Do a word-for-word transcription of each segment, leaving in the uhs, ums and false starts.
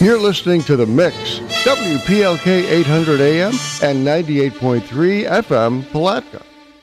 You're listening to The Mix, W P L K eight hundred A M and ninety-eight point three F M Palatka.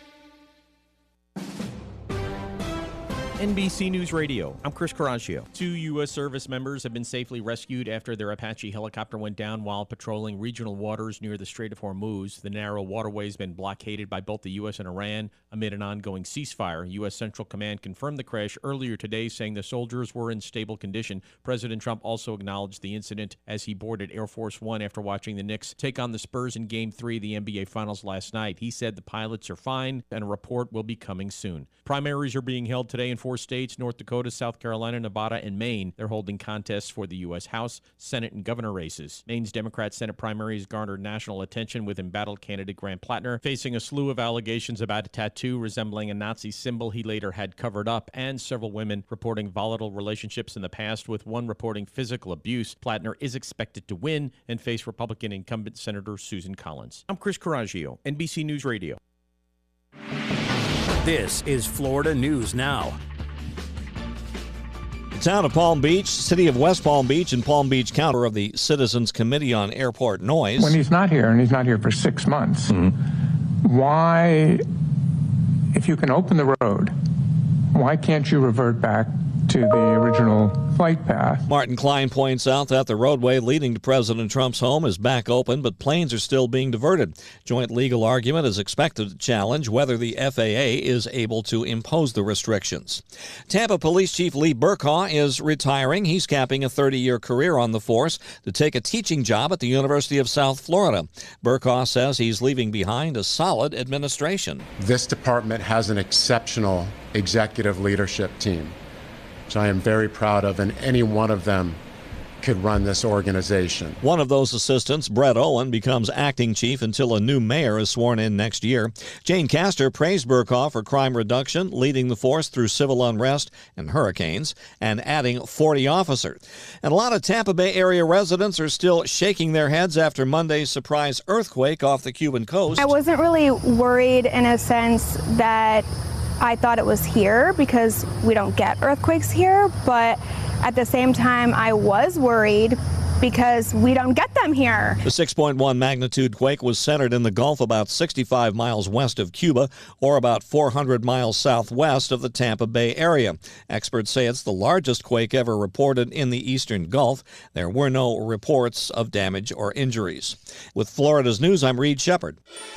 N B C News Radio, I'm Chris Coraggio. Two U S service members have been safely rescued after their Apache helicopter went down while patrolling regional waters near the Strait of Hormuz. The narrow waterway has been blockaded by both the U S and Iran amid an ongoing ceasefire. U S Central Command confirmed the crash earlier today, saying the soldiers were in stable condition. President Trump also acknowledged the incident as he boarded Air Force One after watching the Knicks take on the Spurs in Game three of the N B A Finals last night. He said the pilots are fine and a report will be coming soon. Primaries are being held today in four states, North Dakota, South Carolina, Nevada, and Maine. They're holding contests for the U S House, Senate, and governor races. Maine's Democrat Senate primaries garnered national attention with embattled candidate Grant Plattner facing a slew of allegations about a tattoo resembling a Nazi symbol he later had covered up, and several women reporting volatile relationships in the past, with one reporting physical abuse. Plattner is expected to win and face Republican incumbent Senator Susan Collins. I'm Chris Coraggio, N B C News Radio. This is Florida News Now. The town of Palm Beach, city of West Palm Beach, and Palm Beach County of the Citizens Committee on Airport Noise. When he's not here, and he's not here for six months, mm-hmm. why, if you can open the road, why can't you revert back to the original flight path? Martin Klein points out that the roadway leading to President Trump's home is back open, but planes are still being diverted. Joint legal argument is expected to challenge whether the F A A is able to impose the restrictions. Tampa Police Chief Lee Burkaw is retiring. He's capping a thirty-year career on the force to take a teaching job at the University of South Florida. Burkaw says he's leaving behind a solid administration. This department has an exceptional executive leadership team, which I am very proud of, and any one of them could run this organization. One of those assistants, Brett Owen, becomes acting chief until a new mayor is sworn in next year. Jane Castor praised Burkaw for crime reduction, leading the force through civil unrest and hurricanes, and adding forty officers. And a lot of Tampa Bay area residents are still shaking their heads after Monday's surprise earthquake off the Cuban coast. I wasn't really worried in a sense that I thought it was here because we don't get earthquakes here, but at the same time I was worried because we don't get them here. The six point one magnitude quake was centered in the Gulf about sixty-five miles west of Cuba, or about four hundred miles southwest of the Tampa Bay area. Experts say it's the largest quake ever reported in the eastern Gulf. There were no reports of damage or injuries. With Florida's News, I'm Reed Shepard.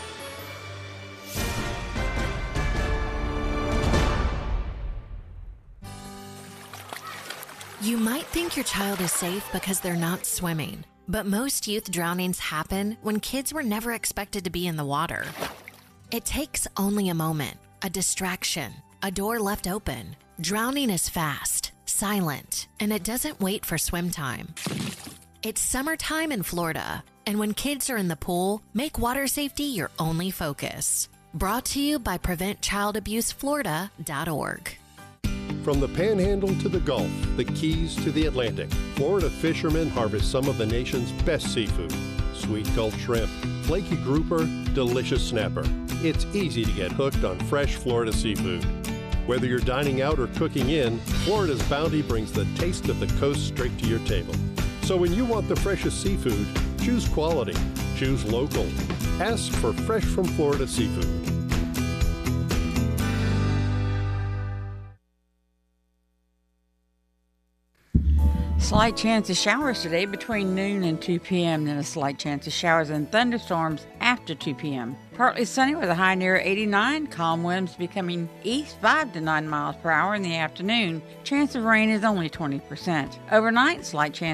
You might think your child is safe because they're not swimming, but most youth drownings happen when kids were never expected to be in the water. It takes only a moment, a distraction, a door left open. Drowning is fast, silent, and it doesn't wait for swim time. It's summertime in Florida, and when kids are in the pool, make water safety your only focus. Brought to you by prevent child abuse florida dot org. From the Panhandle to the Gulf, the Keys to the Atlantic, Florida fishermen harvest some of the nation's best seafood. Sweet Gulf shrimp, flaky grouper, delicious snapper. It's easy to get hooked on fresh Florida seafood. Whether you're dining out or cooking in, Florida's bounty brings the taste of the coast straight to your table. So when you want the freshest seafood, choose quality, choose local. Ask for Fresh from Florida seafood. Slight chance of showers today between noon and two p.m. Then a slight chance of showers and thunderstorms after two p.m. Partly sunny with a high near eighty-nine. Calm winds becoming east five to nine miles per hour in the afternoon. Chance of rain is only twenty percent. Overnight, slight chance